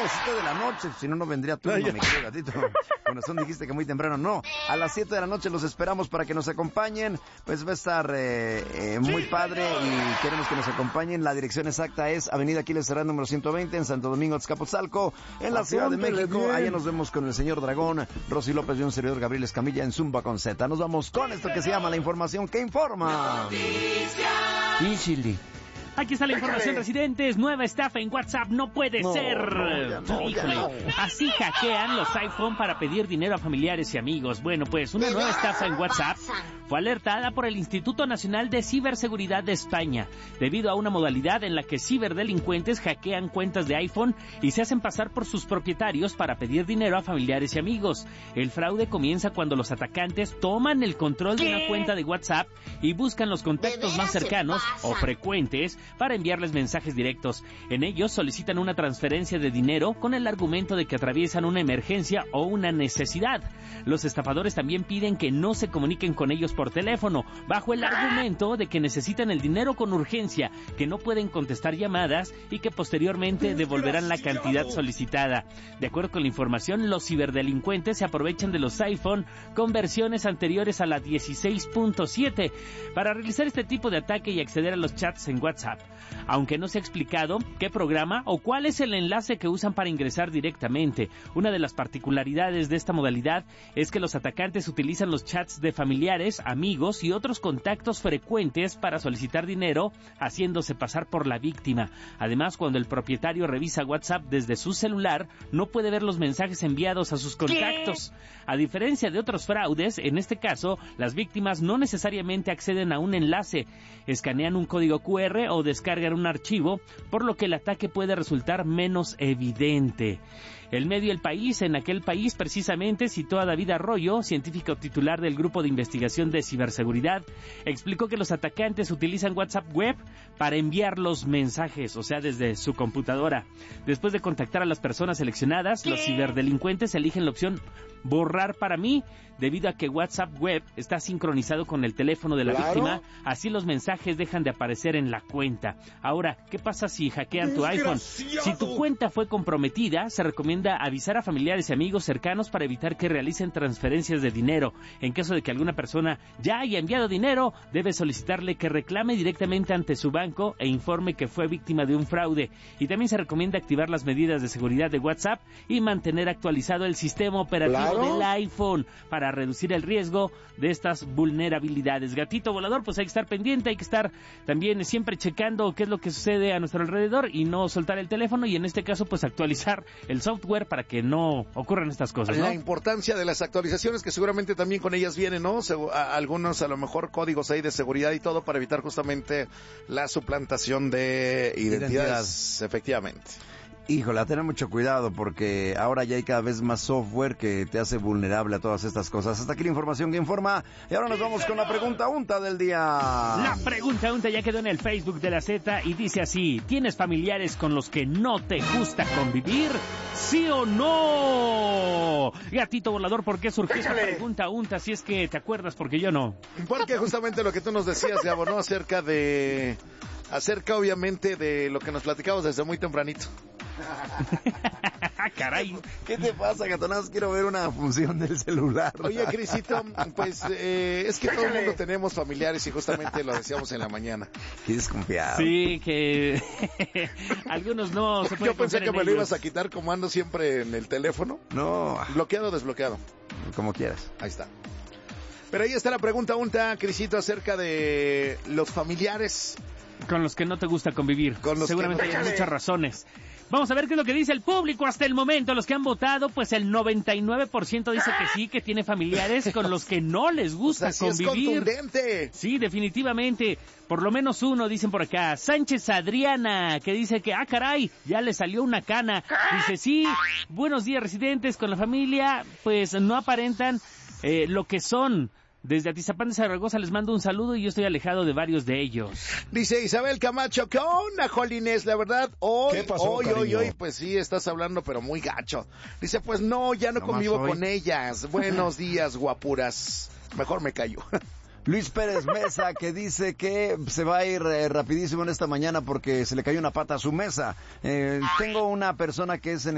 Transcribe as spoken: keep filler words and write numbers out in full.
las siete de la noche, si no, no vendría tú, no, mi querido Gatito. Con razón dijiste que muy temprano, no. A las siete de la noche los esperamos para que nos acompañen. Pues va a estar eh, eh, muy padre y queremos que nos acompañen. La dirección exacta es Avenida Aquiles Serrano número ciento veinte en Santo Domingo, Azcapotzalco, en la Ciudad de México. Bien. Allá nos vemos con el señor Dragón, Rosy López y un servidor Gabriel Escamilla en Zumba con Z. Nos vamos con esto que se llama la información que informa. Y Chili. Aquí está la información, residentes. Nueva estafa en WhatsApp, no puede no, ser. No, no, Híjole, no. Así hackean los iPhone para pedir dinero a familiares y amigos. Bueno, pues una nueva estafa en WhatsApp fue alertada por el Instituto Nacional de Ciberseguridad de España, debido a una modalidad en la que ciberdelincuentes hackean cuentas de iPhone y se hacen pasar por sus propietarios para pedir dinero a familiares y amigos. El fraude comienza cuando los atacantes toman el control de una cuenta de WhatsApp y buscan los contactos más cercanos o frecuentes para enviarles mensajes directos. En ellos solicitan una transferencia de dinero con el argumento de que atraviesan una emergencia o una necesidad. Los estafadores también piden que no se comuniquen con ellos por teléfono, bajo el argumento de que necesitan el dinero con urgencia, que no pueden contestar llamadas y que posteriormente devolverán la cantidad solicitada. De acuerdo con la información, los ciberdelincuentes se aprovechan de los iPhone con versiones anteriores a la dieciséis punto siete para realizar este tipo de ataque y acceder a los chats en WhatsApp, aunque no se ha explicado qué programa o cuál es el enlace que usan para ingresar directamente. Una de las particularidades de esta modalidad es que los atacantes utilizan los chats de familiares, amigos y otros contactos frecuentes para solicitar dinero, haciéndose pasar por la víctima. Además, cuando el propietario revisa WhatsApp desde su celular, no puede ver los mensajes enviados a sus contactos. A diferencia de otros fraudes, en este caso, las víctimas no necesariamente acceden a un enlace, escanean un código cu erre o descargan un archivo, por lo que el ataque puede resultar menos evidente. El medio El País, en aquel país precisamente, citó a David Arroyo, científico titular del Grupo de Investigación de Ciberseguridad, explicó que los atacantes utilizan WhatsApp Web para enviar los mensajes, o sea, desde su computadora. Después de contactar a las personas seleccionadas, los ciberdelincuentes eligen la opción borrar para mí, debido a que WhatsApp Web está sincronizado con el teléfono de la ¿Claro? víctima, así los mensajes dejan de aparecer en la cuenta. Ahora, ¿qué pasa si hackean tu iPhone? Si tu cuenta fue comprometida, se recomienda avisar a familiares y amigos cercanos para evitar que realicen transferencias de dinero. En caso de que alguna persona ya haya enviado dinero, debe solicitarle que reclame directamente ante su banco e informe que fue víctima de un fraude. Y también se recomienda activar las medidas de seguridad de WhatsApp y mantener actualizado el sistema operativo ¿Claro? del iPhone para reducir el riesgo de estas vulnerabilidades. Gatito volador, pues hay que estar pendiente, hay que estar también siempre checando qué es lo que sucede a nuestro alrededor y no soltar el teléfono, y en este caso pues actualizar el software para que no ocurran estas cosas, ¿no? La importancia de las actualizaciones, que seguramente también con ellas vienen, ¿no? Segu- a- algunos a lo mejor códigos ahí de seguridad y todo para evitar justamente la suplantación de identidades, Identidad. efectivamente. Híjole, a tener mucho cuidado porque ahora ya hay cada vez más software que te hace vulnerable a todas estas cosas. Hasta aquí la información que informa. Y ahora nos vamos con la pregunta unta del día. La pregunta unta ya quedó en el Facebook de la Z y dice así: ¿tienes familiares con los que no te gusta convivir? ¿Sí o no? Gatito volador, ¿por qué surgió esa pregunta unta? Si es que te acuerdas, porque yo no. Porque justamente lo que tú nos decías, Gabo, ¿no? Acerca de... Acerca, obviamente, de lo que nos platicamos desde muy tempranito. Caray. ¿Qué te pasa, gatonazos? Quiero ver una función del celular. Oye, Crisito, pues eh, es que todo el mundo tenemos familiares y justamente lo decíamos en la mañana. Qué desconfiado. Sí, que algunos no se pueden. Yo pensé que me ellos. lo ibas a quitar como ando siempre en el teléfono. No. Bloqueado o desbloqueado. Como quieras. Ahí está. Pero ahí está la pregunta unta, Crisito, acerca de los familiares con los que no te gusta convivir. Con los Seguramente que no... hay muchas razones. Vamos a ver qué es lo que dice el público hasta el momento. Los que han votado, pues el noventa y nueve por ciento dice que sí, que tiene familiares con los que no les gusta o sea, sí convivir. Es contundente. Sí, definitivamente. Por lo menos uno, dicen por acá. Sánchez Adriana, que dice que, ah, caray, ya le salió una cana. Dice, sí, buenos días, residentes, con la familia, pues no aparentan eh, lo que son. Desde Atizapán de Zaragoza les mando un saludo y yo estoy alejado de varios de ellos. Dice Isabel Camacho, ¿qué onda, Jolines? La verdad, hoy, ¿Qué pasó, hoy, cariño? hoy, hoy, pues sí, estás hablando, pero muy gacho. Dice, pues no, ya no ¿No convivo más hoy? con ellas. Buenos días, guapuras. Mejor me callo. Luis Pérez Mesa, que dice que se va a ir eh, rapidísimo en esta mañana porque se le cayó una pata a su mesa. Eh, tengo una persona que es en